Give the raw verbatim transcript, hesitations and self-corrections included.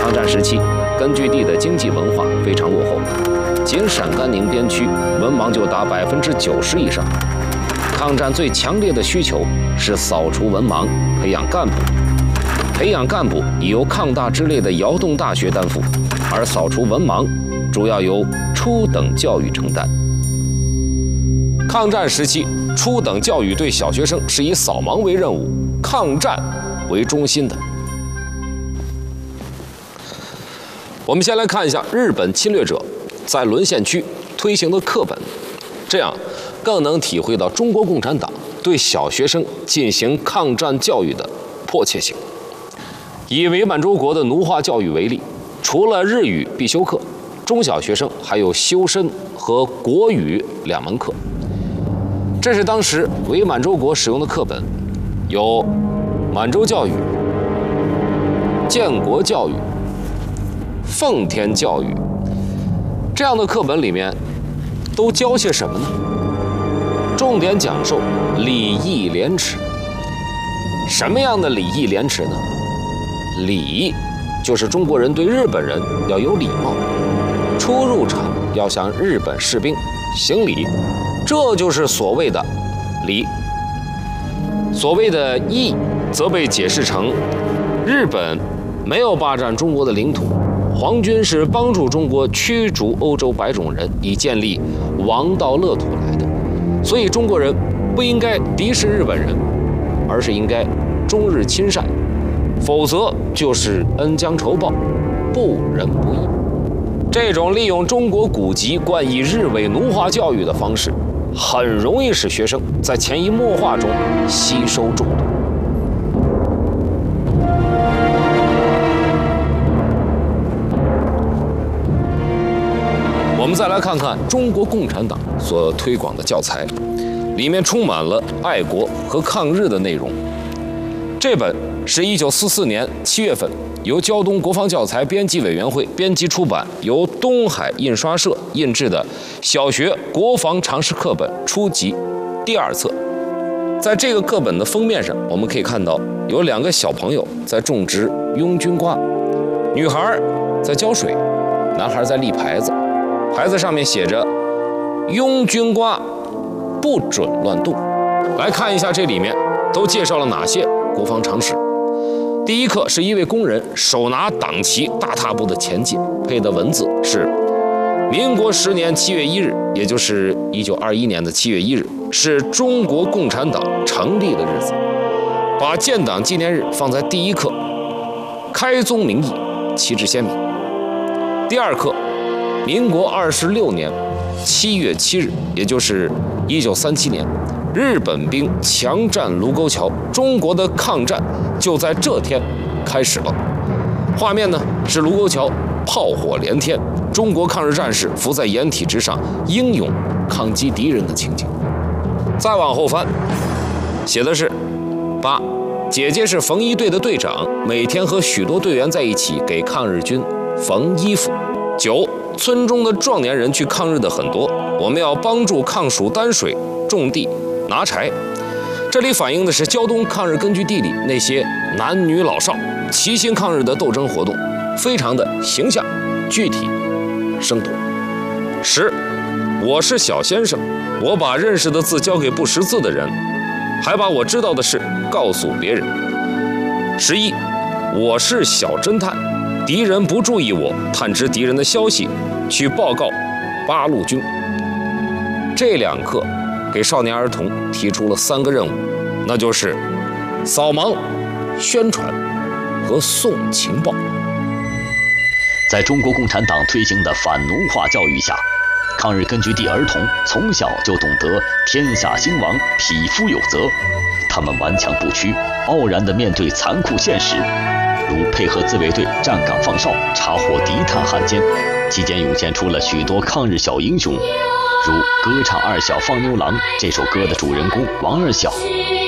抗战时期，根据地的经济文化非常落后，仅陕甘宁边区文盲就达百分之九十以上。抗战最强烈的需求是扫除文盲，培养干部。培养干部已由抗大之类的窑洞大学担负，而扫除文盲主要由初等教育承担。抗战时期，初等教育对小学生是以扫盲为任务、抗战为中心的。我们先来看一下日本侵略者在沦陷区推行的课本，这样更能体会到中国共产党对小学生进行抗战教育的迫切性。以伪满洲国的奴化教育为例，除了日语必修课，中小学生还有修身和国语两门课。这是当时伪满洲国使用的课本，有满洲教育、建国教育、奉天教育。这样的课本里面都教些什么呢？重点讲授礼义廉耻。什么样的礼义廉耻呢？礼就是中国人对日本人要有礼貌，出入场要向日本士兵行礼，这就是所谓的礼。所谓的义则被解释成日本没有霸占中国的领土，皇军是帮助中国驱逐欧洲白种人，以建立王道乐土来的，所以中国人不应该敌视日本人，而是应该中日亲善，否则就是恩将仇报，不仁不义。这种利用中国古籍冠以日伪奴化教育的方式，很容易使学生在潜移默化中吸收中毒。我们再来看看中国共产党所推广的教材，里面充满了爱国和抗日的内容。这本是一九四四年七月份由胶东国防教材编辑委员会编辑出版，由东海印刷社印制的小学国防常识课本初级第二册。在这个课本的封面上，我们可以看到有两个小朋友在种植拥军瓜，女孩在浇水，男孩在立牌子，牌子上面写着拥军瓜不准乱动。来看一下这里面都介绍了哪些国防常识。第一课是一位工人手拿党旗大踏步的前进，配的文字是民国十年七月一日，也就是一九二一年的七月一日，是中国共产党成立的日子，把建党纪念日放在第一课，开宗明义，旗帜鲜明。第二课，民国二十六年七月七日，也就是一九三七年，日本兵强占卢沟桥，中国的抗战就在这天开始了。画面呢是卢沟桥炮火连天，中国抗日战士伏在掩体之上，英勇抗击敌人的情景。再往后翻，写的是八，姐姐是缝衣队的队长，每天和许多队员在一起给抗日军缝衣服。九，村中的壮年人去抗日的很多，我们要帮助抗蜀担水、种地、拿柴。这里反映的是胶东抗日根据地里那些男女老少齐心抗日的斗争活动，非常的形象、具体、生动。十，我是小先生，我把认识的字交给不识字的人，还把我知道的事告诉别人。十一，我是小侦探，敌人不注意我，探知敌人的消息，去报告八路军。这两课给少年儿童提出了三个任务，那就是扫盲、宣传和送情报。 在中国共产党推行的反奴化教育下，抗日根据地儿童从小就懂得天下兴亡，匹夫有责。他们顽强不屈，傲然地面对残酷现实，如配合自卫队站岗放哨，查获敌探汉奸，期间涌现出了许多抗日小英雄，如歌唱二小放牛郎这首歌的主人公王二小，